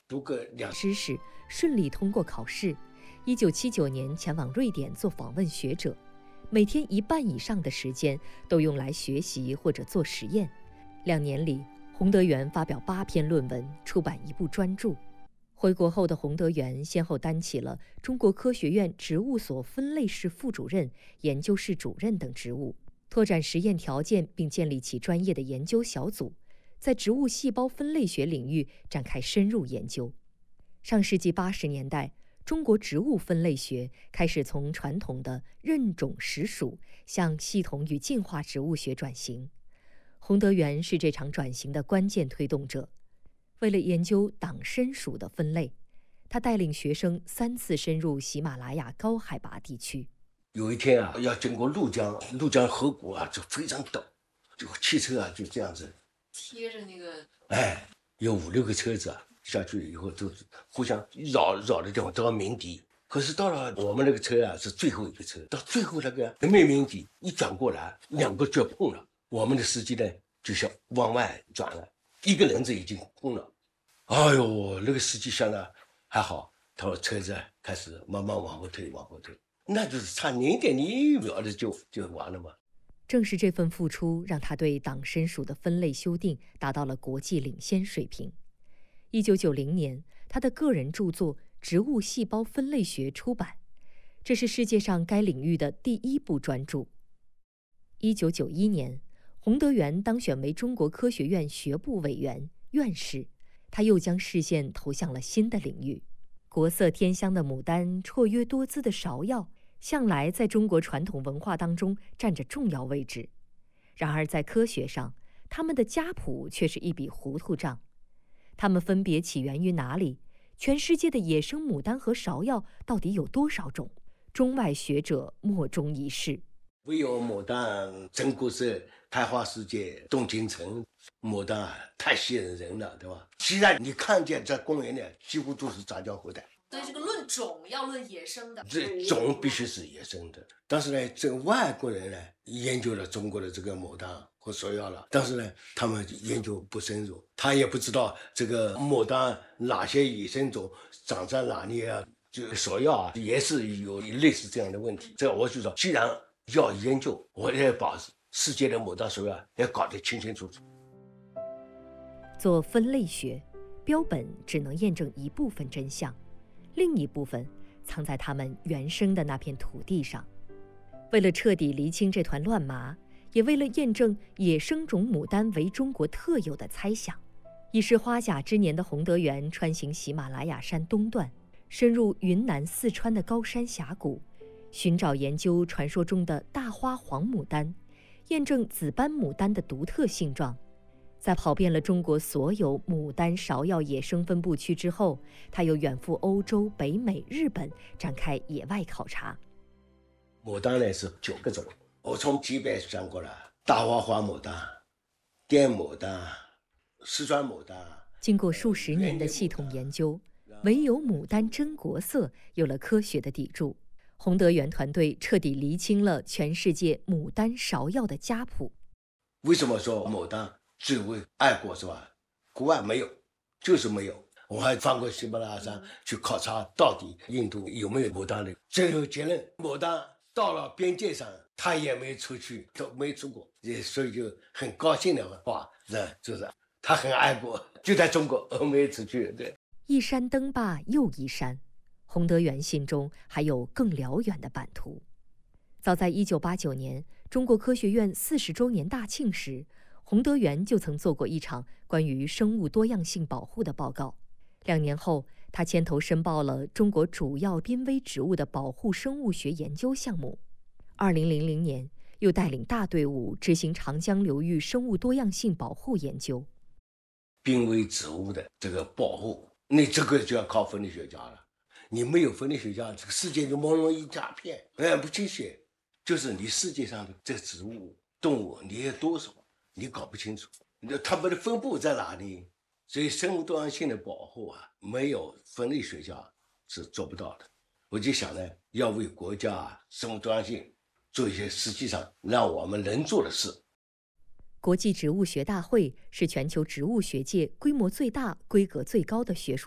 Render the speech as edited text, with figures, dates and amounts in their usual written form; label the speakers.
Speaker 1: 读个
Speaker 2: 师时顺利通过考试。1979年前往瑞典做访问学者，每天1半以上的时间都用来学习或者做实验。2年里，洪德元发表8篇论文，出版1部专著。回国后的洪德元先后担起了中国科学院植物所分类室副主任、研究室主任等职务，拓展实验条件，并建立起专业的研究小组，在植物细胞分类学领域展开深入研究。上世纪80年代，中国植物分类学开始从传统的认种识属向系统与进化植物学转型。洪德元是这场转型的关键推动者。为了研究党参属的分类，他带领学生3次深入喜马拉雅高海拔地区。
Speaker 1: 有一天要经过怒江河谷就非常陡，就汽车就这样子
Speaker 3: 贴着那个，
Speaker 1: 有5、6个车子下去以后都互相绕的地方都要鸣笛。可是到了我们那个车是最后一个车，到最后那个没鸣笛，一转过来2个就碰了，我们的司机呢就想往外转了。1个轮子已经空了，哎呦，那个司机想的还好，他说车子开始慢慢往后退，那就是差0.01秒的就完了嘛。
Speaker 2: 正是这份付出，让他对党参属的分类修订达到了国际领先水平。1990年，他的个人著作《植物细胞分类学》出版，这是世界上该领域的第1部专著。1991年，洪德元当选为中国科学院学部委员、院士，他又将视线投向了新的领域。国色天香的牡丹，绰约多姿的芍药，向来在中国传统文化当中占着重要位置。然而在科学上，它们的家谱却是一笔糊涂账。它们分别起源于哪里？全世界的野生牡丹和芍药到底有多少种？中外学者莫衷一是。
Speaker 1: 唯有牡丹真国色，开花世界动京城。牡丹太吸引人了，对吧？既然你看见在公园里几乎都是杂交后代，
Speaker 3: 所以这个论种要论野生的，
Speaker 1: 这种必须是野生的。但是呢，这个外国人呢研究了中国的这个牡丹和芍药了，但是呢，他们研究不深入，他也不知道这个牡丹哪些野生种长在哪里啊，这个芍药也是有类似这样的问题。这我就说，既然要研究，我也把世界的牡丹芍药也搞得清清楚楚。
Speaker 2: 做分类学，标本只能验证一部分真相，另一部分藏在它们原生的那片土地上。为了彻底厘清这团乱麻，也为了验证野生种牡丹为中国特有的猜想，已是花甲之年的洪德元穿行喜马拉雅山东段，深入云南、四川的高山峡谷，寻找研究传说中的大花黄牡丹，验证紫斑牡丹的独特性状。在跑遍了中国所有牡丹、芍药野生分布区之后，他又远赴欧洲、北美、日本展开野外考察。
Speaker 1: 牡丹呢是9个种，我从级别讲过了：大花黄牡丹、滇牡丹、四川牡丹。
Speaker 2: 经过数十年的系统研究，唯有牡丹真国色有了科学的砥柱。洪德元团队彻底厘清了全世界牡丹、芍药的家谱。
Speaker 1: 为什么说牡丹最为爱国是吧？国外没有，就是没有。我还翻过喜马拉雅山去考察，到底印度有没有牡丹的。最后结论，牡丹到了边界上，他也没出去，都没出过，所以就很高兴的话，就是他很爱国，就在中国没出去。对，
Speaker 2: 一山登罢又一山，洪德元心中还有更辽远的版图。早在1989年，中国科学院40周年大庆时，洪德元就曾做过一场关于生物多样性保护的报告。2年后，他牵头申报了中国主要濒危植物的保护生物学研究项目。2000年，又带领大队伍执行长江流域生物多样性保护研究。
Speaker 1: 濒危植物的这个保护，那这个就要靠分类学家了。你没有分类学家，这个世界就朦胧一大片，不清晰。就是你世界上的这植物、动物，你有多少？你搞不清楚，它们的分布在哪里？所以生物多样性的保护没有分类学家是做不到的。我就想呢，要为国家生物多样性做一些实际上让我们能做的事。
Speaker 2: 国际植物学大会是全球植物学界规模最大、规格最高的学术